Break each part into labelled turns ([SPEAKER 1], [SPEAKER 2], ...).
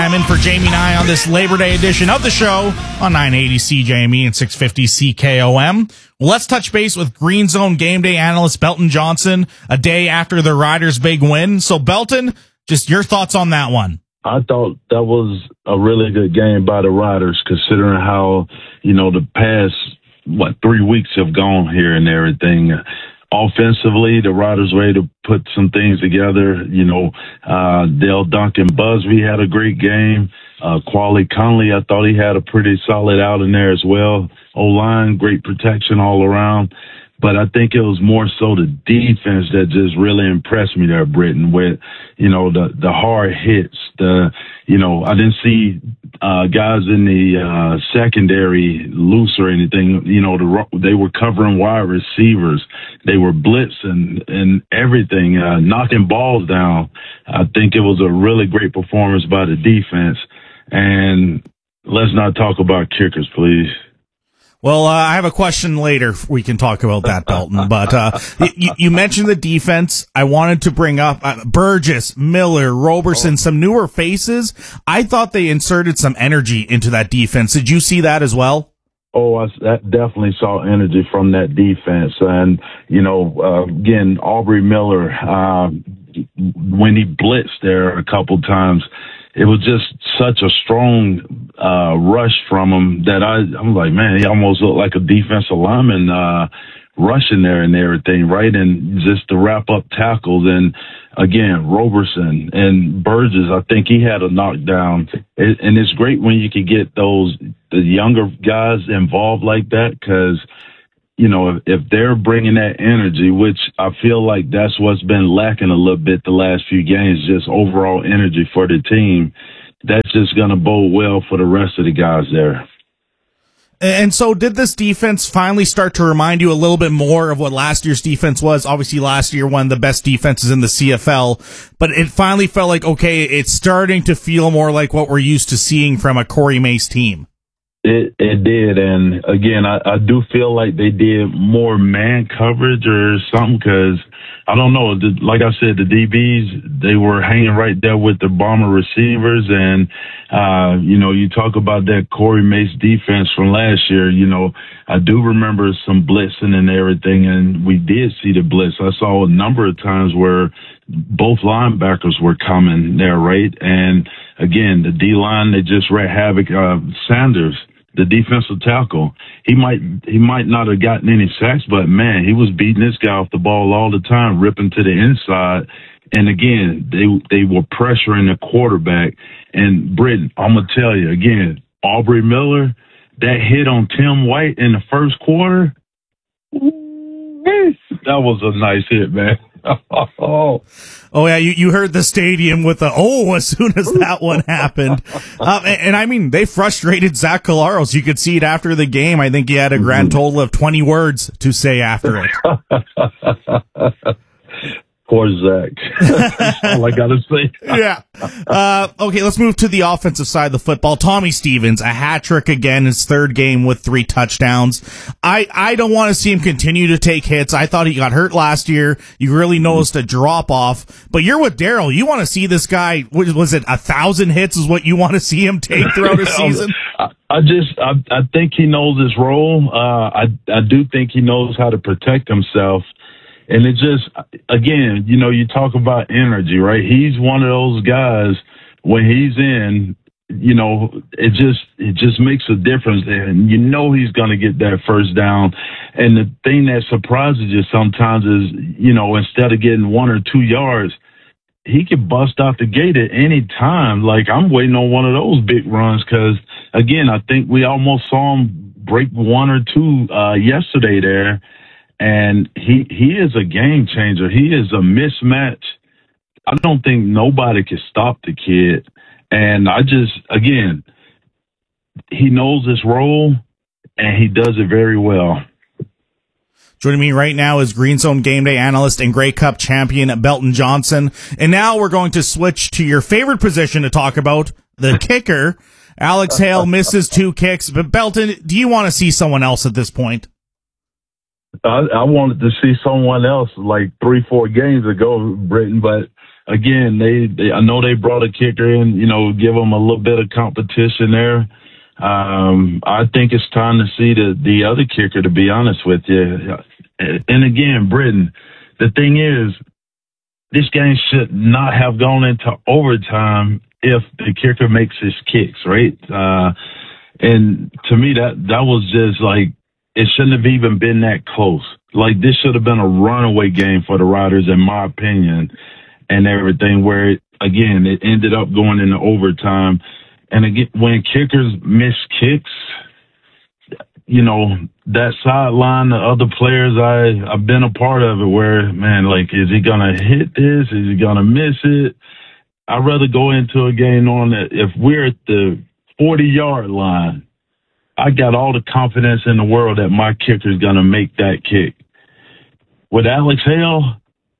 [SPEAKER 1] I'm in for Jamie and I on this Labor Day edition of the show on 980 CJME and 650 CKOM. Well, let's touch base with Green Zone game day analyst Belton Johnson a day after the Riders' big win. So, Belton, just your thoughts on that one.
[SPEAKER 2] I thought that was a really good game by the Riders, considering how, the past, 3 weeks have gone here and everything. Offensively, the Riders were able to put some things together. Dale Duncan Busby had a great game. Quali Conley, I thought he had a pretty solid outing there as well. O-line, great protection all around. But I think it was more so the defense that just really impressed me there, Britton, with, the hard hits. I didn't see guys in the secondary loose or anything. They were covering wide receivers. They were blitzing and everything, knocking balls down. I think it was a really great performance by the defense. And let's not talk about kickers, please.
[SPEAKER 1] Well, I have a question later. We can talk about that, Belton. But you mentioned the defense. I wanted to bring up Burgess, Miller, Roberson, some newer faces. I thought they inserted some energy into that defense. Did you see that as well?
[SPEAKER 2] Oh, I definitely saw energy from that defense. And, again, Aubrey Miller, when he blitzed there a couple times, it was just such a strong rush from him that I'm like, man, he almost looked like a defensive lineman rushing there and everything, right? And just to wrap up tackles. And again, Roberson and Burgess, I think he had a knockdown. And it's great when you can get the younger guys involved like that, because if they're bringing that energy, which I feel like that's what's been lacking a little bit the last few games, just overall energy for the team, that's just going to bode well for the rest of the guys there.
[SPEAKER 1] And so did this defense finally start to remind you a little bit more of what last year's defense was? Obviously, last year, one of the best defenses in the CFL, but it finally felt like, okay, it's starting to feel more like what we're used to seeing from a Corey Mace team.
[SPEAKER 2] It did, and again, I do feel like they did more man coverage or something, because I don't know. Like I said, the DBs, they were hanging right there with the Bomber receivers, and you talk about that Corey Mace defense from last year. I do remember some blitzing and everything, and we did see the blitz. I saw a number of times where both linebackers were coming there, right? And again, the D-line, they just wreaked havoc. Sanders, the defensive tackle, he might not have gotten any sacks, but man, he was beating this guy off the ball all the time, ripping to the inside. And again, they were pressuring the quarterback. And Britton, I'm gonna tell you again, Aubrey Miller, that hit on Tim White in the first quarter, that was a nice hit, man.
[SPEAKER 1] Oh yeah, you heard the stadium with the as soon as that one happened. And I mean, they frustrated Zach Collaros. You could see it after the game. I think he had a grand total of 20 words to say after it.
[SPEAKER 2] Poor Zach. That's all I gotta say.
[SPEAKER 1] Yeah. Okay, let's move to the offensive side of the football. Tommy Stevens, a hat trick again, his third game with 3 touchdowns. I don't want to see him continue to take hits. I thought he got hurt last year. You really noticed a drop off. But you're with Daryl. You want to see this guy, was it 1,000 hits is what you want to see him take throughout a season?
[SPEAKER 2] I think he knows his role. I do think he knows how to protect himself. And it just, again, you talk about energy, right? He's one of those guys, when he's in, it just makes a difference there. And he's going to get that first down. And the thing that surprises you sometimes is, instead of getting 1 or 2 yards, he could bust out the gate at any time. Like, I'm waiting on one of those big runs, because, again, I think we almost saw him break 1 or 2 yesterday there. And he is a game changer. He is a mismatch. I don't think nobody can stop the kid. And again, he knows his role, and he does it very well.
[SPEAKER 1] Joining me right now is Green Zone Game Day analyst and Grey Cup champion Belton Johnson. And now we're going to switch to your favorite position to talk about, the kicker. Alex Hale misses 2 kicks. But Belton, do you want to see someone else at this point?
[SPEAKER 2] I wanted to see someone else like 3-4 games ago, Britton, but again, I know they brought a kicker in, give them a little bit of competition there. I think it's time to see the other kicker, to be honest with you. And again, Britton, the thing is, this game should not have gone into overtime if the kicker makes his kicks, right? And to me, that was just like, it shouldn't have even been that close. Like, this should have been a runaway game for the Riders, in my opinion, and everything, where, again, it ended up going into overtime. And again, when kickers miss kicks, that sideline, the other players, I've been a part of it where, man, like, is he going to hit this? Is he going to miss it? I'd rather go into a game knowing that if we're at the 40-yard line, I got all the confidence in the world that my kicker's going to make that kick. With Alex Hale,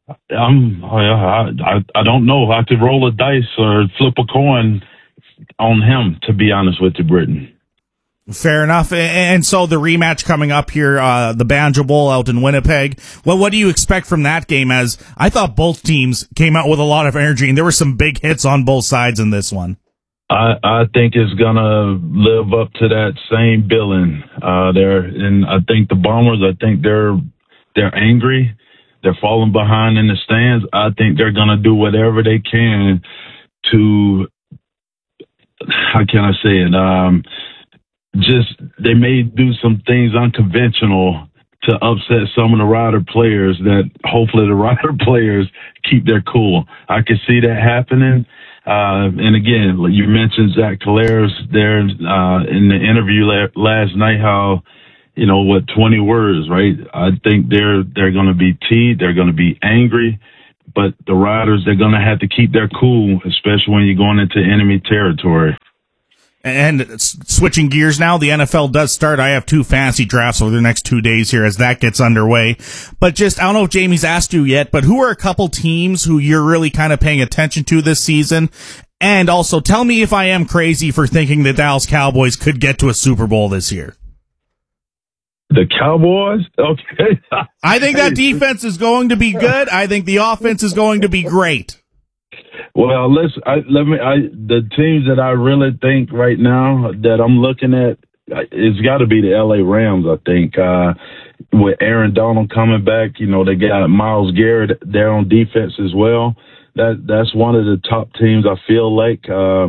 [SPEAKER 2] I don't know. I could roll a dice or flip a coin on him, to be honest with you, Britton.
[SPEAKER 1] Fair enough. And so the rematch coming up here, the Banjo Bowl out in Winnipeg. Well, what do you expect from that game? As I thought both teams came out with a lot of energy, and there were some big hits on both sides in this one.
[SPEAKER 2] I think it's gonna live up to that same billing there, and I think the Bombers, they're angry, they're falling behind in the stands. I think they're gonna do whatever they can to, how can I say it? They may do some things unconventional to upset some of the Rider players. That hopefully the Rider players keep their cool. I can see that happening. And again, you mentioned Zach Collaros there in the interview last night, how, 20 words, right? I think they're going to be teed, they're going to be angry, but the Riders, they're going to have to keep their cool, especially when you're going into enemy territory.
[SPEAKER 1] And switching gears now, the NFL does start. I have 2 fantasy drafts over the next 2 days here as that gets underway. But just, I don't know if Jamie's asked you yet, but who are a couple teams who you're really kind of paying attention to this season? And also, tell me if I am crazy for thinking the Dallas Cowboys could get to a Super Bowl this year.
[SPEAKER 2] The Cowboys? Okay.
[SPEAKER 1] I think that defense is going to be good. I think the offense is going to be great.
[SPEAKER 2] Well, the teams that I really think right now that I'm looking at, it's got to be the LA Rams, I think. With Aaron Donald coming back, they got Myles Garrett there on defense as well. That's one of the top teams, I feel like.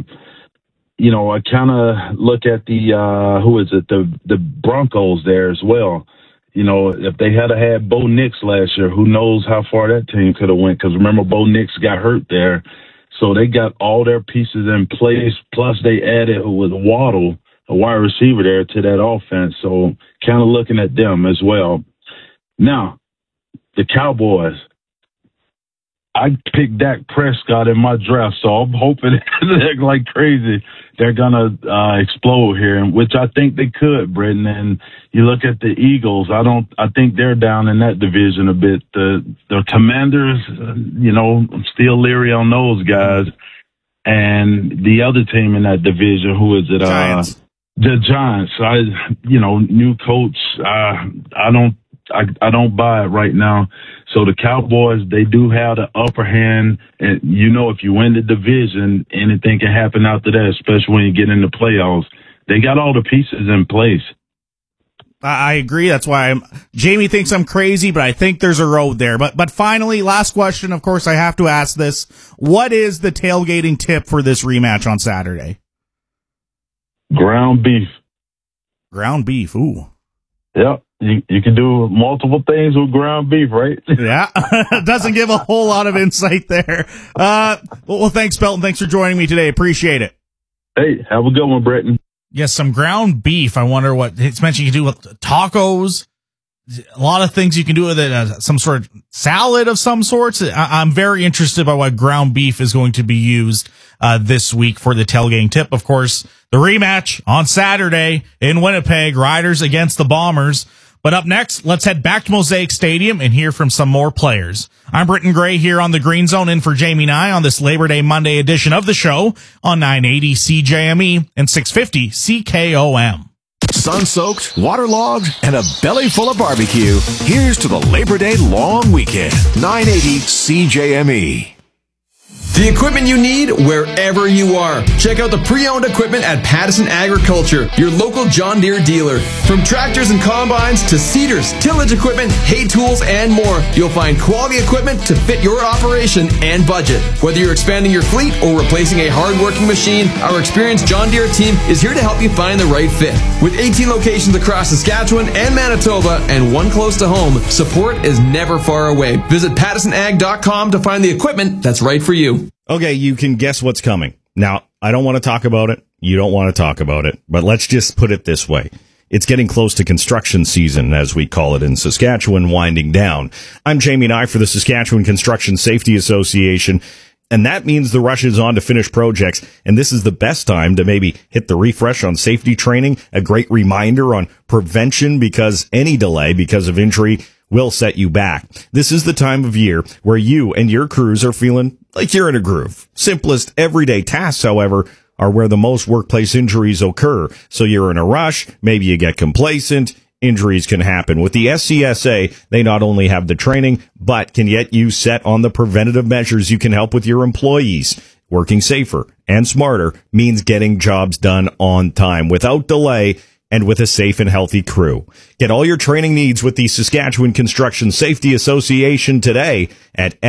[SPEAKER 2] I kind of look at the Broncos there as well. If they had Bo Nix last year, who knows how far that team could have went? Because remember, Bo Nix got hurt there. So they got all their pieces in place. Plus they added with Waddle, a wide receiver there, to that offense. So kind of looking at them as well. Now, the Cowboys. I picked Dak Prescott in my draft, so I'm hoping like crazy they're gonna explode here, which I think they could, Britton. And you look at the Eagles, I think they're down in that division a bit. The Commanders, I'm still leery on those guys. And the other team in that division, who is it?
[SPEAKER 1] Giants.
[SPEAKER 2] The Giants. New coach. I don't buy it right now. So the Cowboys, they do have the upper hand. And, if you win the division, anything can happen after that, especially when you get into playoffs. They got all the pieces in place.
[SPEAKER 1] I agree. That's why Jamie thinks I'm crazy, but I think there's a road there. But finally, last question. Of course, I have to ask this. What is the tailgating tip for this rematch on Saturday?
[SPEAKER 2] Ground beef.
[SPEAKER 1] Ground beef. Ooh.
[SPEAKER 2] Yep. You can do multiple things with ground beef, right?
[SPEAKER 1] Yeah. Doesn't give a whole lot of insight there. Well, thanks, Belton. Thanks for joining me today. Appreciate it.
[SPEAKER 2] Hey, have a good one, Britton.
[SPEAKER 1] Yes, some ground beef. I wonder what it's mentioned you can do with tacos. A lot of things you can do with it. Some sort of salad of some sorts. I'm very interested by what ground beef is going to be used this week for the tailgating tip. Of course, the rematch on Saturday in Winnipeg, Riders against the Bombers. But up next, let's head back to Mosaic Stadium and hear from some more players. I'm Britton Gray here on the Green Zone in for Jamie Nye on this Labor Day Monday edition of the show on 980 CJME and 650 CKOM.
[SPEAKER 3] Sun-soaked, waterlogged, and a belly full of barbecue. Here's to the Labor Day long weekend. 980 CJME.
[SPEAKER 4] The equipment you need wherever you are. Check out the pre-owned equipment at Pattison Agriculture, your local John Deere dealer. From tractors and combines to seeders, tillage equipment, hay tools, and more, you'll find quality equipment to fit your operation and budget. Whether you're expanding your fleet or replacing a hard-working machine, our experienced John Deere team is here to help you find the right fit. With 18 locations across Saskatchewan and Manitoba and one close to home, support is never far away. Visit PattisonAg.com to find the equipment that's right for you.
[SPEAKER 5] Okay, you can guess what's coming. Now, I don't want to talk about it. You don't want to talk about it. But let's just put it this way. It's getting close to construction season, as we call it in Saskatchewan, winding down. I'm Jamie Nye for the Saskatchewan Construction Safety Association, and that means the rush is on to finish projects, and this is the best time to maybe hit the refresh on safety training, a great reminder on prevention, because any delay because of injury will set you back. This is the time of year where you and your crews are feeling like you're in a groove. Simplest everyday tasks, however, are where the most workplace injuries occur. So you're in a rush, maybe you get complacent, injuries can happen. With the SCSA, they not only have the training, but can get you set on the preventative measures you can help with your employees. Working safer and smarter means getting jobs done on time, without delay, and with a safe and healthy crew. Get all your training needs with the Saskatchewan Construction Safety Association today at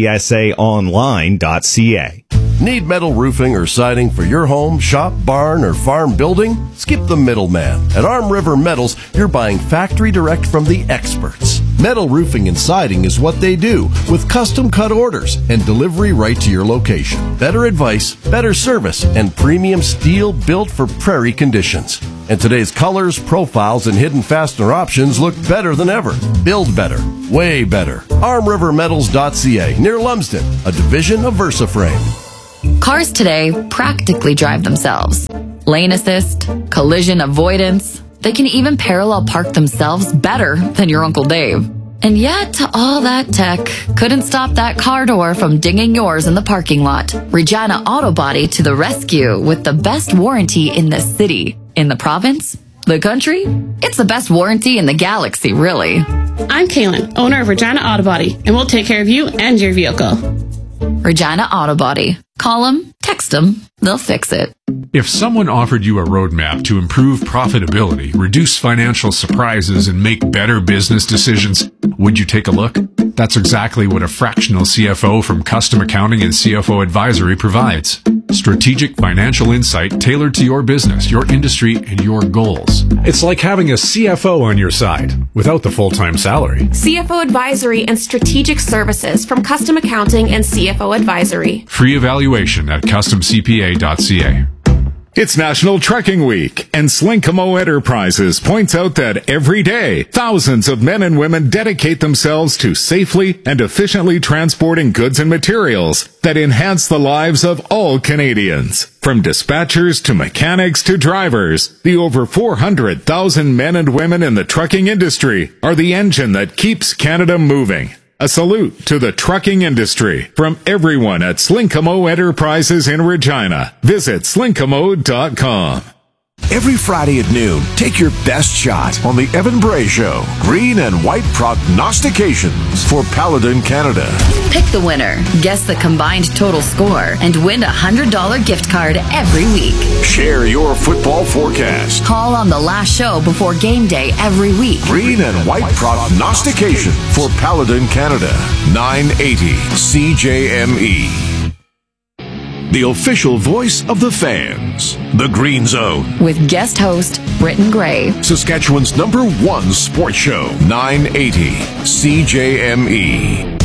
[SPEAKER 5] scsaonline.ca.
[SPEAKER 6] Need metal roofing or siding for your home, shop, barn, or farm building? Skip the middleman. At Arm River Metals, you're buying factory direct from the experts. Metal roofing and siding is what they do, with custom cut orders and delivery right to your location. Better advice, better service, and premium steel built for prairie conditions. And today's colors, profiles, and hidden fastener options look better than ever. Build better. Way better. ArmRiverMetals.ca, near Lumsden, a division of VersaFrame.
[SPEAKER 7] Cars today practically drive themselves. Lane assist, collision avoidance. They can even parallel park themselves better than your Uncle Dave. And yet, all that tech couldn't stop that car door from dinging yours in the parking lot. Regina Auto Body to the rescue with the best warranty in the city. In the province? The country? It's the best warranty in the galaxy, really.
[SPEAKER 8] I'm Kaylin, owner of Regina Auto Body, and we'll take care of you and your vehicle.
[SPEAKER 7] Regina Auto Body. Call them, text them, they'll fix it.
[SPEAKER 9] If someone offered you a roadmap to improve profitability, reduce financial surprises, and make better business decisions, would you take a look? That's exactly what a fractional CFO from Custom Accounting and CFO Advisory provides. Strategic financial insight tailored to your business, your industry, and your goals.
[SPEAKER 10] It's like having a CFO on your side without the full-time salary.
[SPEAKER 11] CFO Advisory and Strategic Services from Custom Accounting and CFO Advisory.
[SPEAKER 9] Free evaluation at customcpa.ca.
[SPEAKER 10] It's National Trucking Week, and Slinkamo Enterprises points out that every day, thousands of men and women dedicate themselves to safely and efficiently transporting goods and materials that enhance the lives of all Canadians. From dispatchers to mechanics to drivers, the over 400,000 men and women in the trucking industry are the engine that keeps Canada moving. A salute to the trucking industry from everyone at Slinkamo Enterprises in Regina. Visit slinkamo.com.
[SPEAKER 3] Every Friday at noon, take your best shot on the Evan Bray Show. Green and white prognostications for Paladin Canada.
[SPEAKER 7] Pick the winner, guess the combined total score, and win a $100 gift card every week.
[SPEAKER 3] Share your football forecast.
[SPEAKER 7] Call on the last show before game day every week.
[SPEAKER 3] Green and white prognostication for Paladin Canada. 980 CJME. The official voice of the fans. The Green Zone.
[SPEAKER 7] With guest host, Britton Gray.
[SPEAKER 3] Saskatchewan's #1 sports show. 980 CJME.